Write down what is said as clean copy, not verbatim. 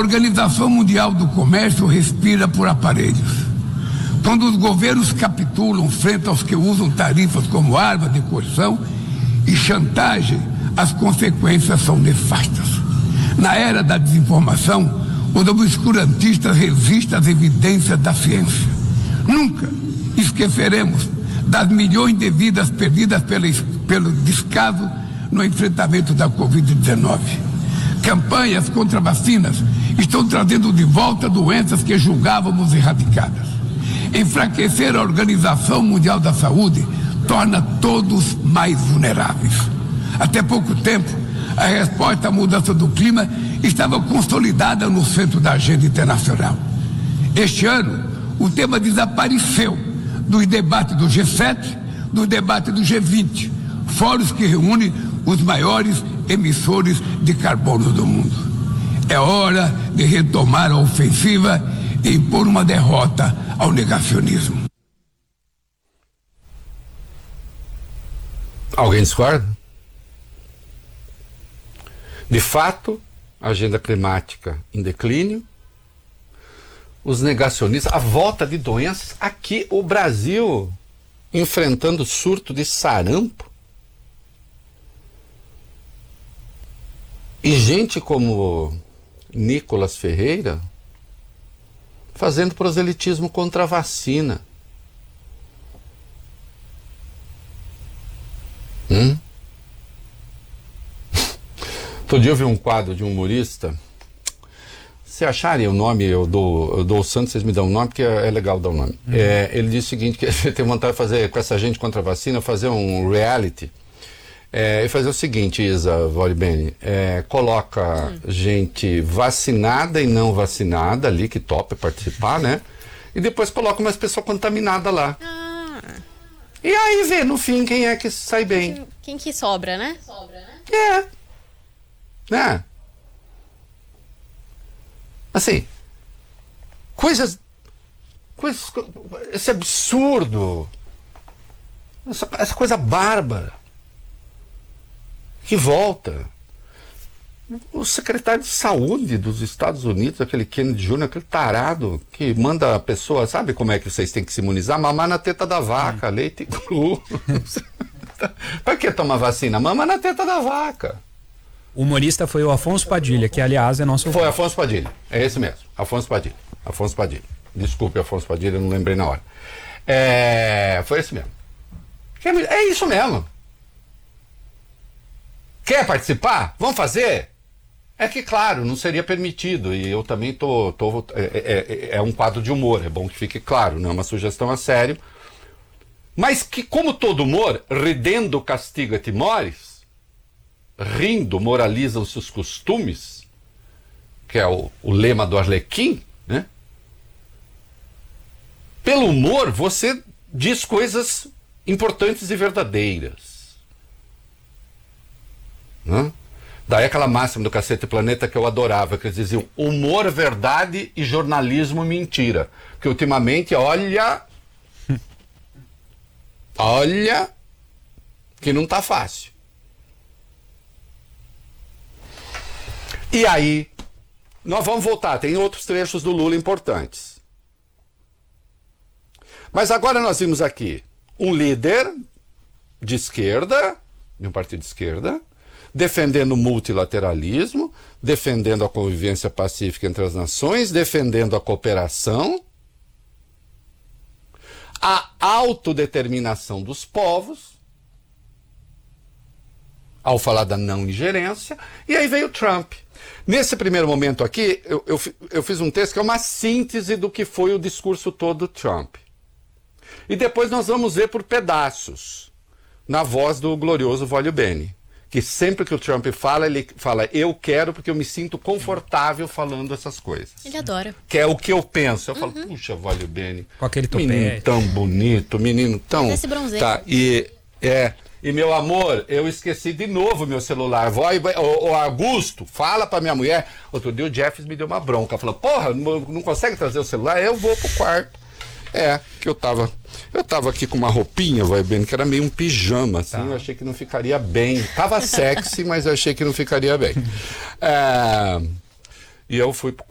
Organização Mundial do Comércio respira por aparelhos. Quando os governos capitulam frente aos que usam tarifas como arma de coerção e chantagem, as consequências são nefastas. Na era da desinformação, os obscurantistas resistem às evidências da ciência. Nunca esqueceremos das milhões de vidas perdidas pelo descaso no enfrentamento da Covid-19. Campanhas contra vacinas estão trazendo de volta doenças que julgávamos erradicadas. Enfraquecer a Organização Mundial da Saúde torna todos mais vulneráveis. Até pouco tempo, a resposta à mudança do clima estava consolidada no centro da agenda internacional. Este ano, o tema desapareceu dos debates do G7, do debate do G20, fóruns que reúnem os maiores emissores de carbono do mundo. É hora de retomar a ofensiva e impor uma derrota ao negacionismo. Alguém discorda? De fato, a agenda climática em declínio, os negacionistas, a volta de doenças, aqui o Brasil enfrentando surto de sarampo. E gente como Nicolas Ferreira fazendo proselitismo contra a vacina. Outro dia eu vi um quadro de um humorista. Se acharem o nome, eu dou o santo, vocês me dão o nome, porque é legal dar o nome. Ele diz o seguinte, que ele tem vontade de fazer, com essa gente contra a vacina, fazer um reality. E fazer o seguinte, Isa Volibene, coloca gente vacinada e não vacinada ali, que topa participar, né? E depois coloca umas pessoas contaminadas lá. E aí vê, no fim, quem é que sai bem. Quem que sobra, né? Né? Assim, coisas, esse absurdo, essa coisa bárbara, que volta. O secretário de saúde dos Estados Unidos, aquele Kennedy Jr., aquele tarado que manda a pessoa, sabe como é que vocês têm que se imunizar? Mamar na teta da vaca, leite cru. Pra que tomar vacina? Mama na teta da vaca. O humorista foi o Afonso Padilha, que aliás é nosso... Foi Afonso Padilha, é esse mesmo, Afonso Padilha. Desculpe, Afonso Padilha, eu não lembrei na hora. Foi esse mesmo. É isso mesmo. Quer participar? Vamos fazer? É que, claro, não seria permitido, e eu também é um quadro de humor, é bom que fique claro, não é uma sugestão a sério, mas que, como todo humor, ridendo castiga timores, rindo moraliza os seus costumes, que é o lema do Arlequim, né? Pelo humor, você diz coisas importantes e verdadeiras. Né? Daí aquela máxima do Cacete Planeta que eu adorava, que eles diziam humor, verdade e jornalismo mentira. Porque ultimamente, olha que não tá fácil. E aí, nós vamos voltar, tem outros trechos do Lula importantes. Mas agora nós vimos aqui um líder de esquerda, de um partido de esquerda, defendendo o multilateralismo, defendendo a convivência pacífica entre as nações, defendendo a cooperação, a autodeterminação dos povos, ao falar da não ingerência, e aí veio Trump. Nesse primeiro momento aqui, eu fiz um texto que é uma síntese do que foi o discurso todo do Trump. E depois nós vamos ver por pedaços, na voz do glorioso Vólio Bene, que sempre que o Trump fala, ele fala, eu quero porque eu me sinto confortável falando essas coisas. Ele adora. Que é o que eu penso. Eu falo, puxa, Vólio Bene, com aquele topete, menino tão bonito, menino tão... Esse bronzeiro. Tá, e meu amor, eu esqueci de novo meu celular. Ô Augusto, fala pra minha mulher. Outro dia o Jeffs me deu uma bronca. Falou, porra, não consegue trazer o celular? Eu vou pro quarto. Que eu tava aqui com uma roupinha, vai bem, que era meio um pijama, assim, eu achei que não ficaria bem. Tava sexy, mas eu achei que não ficaria bem. E eu fui pro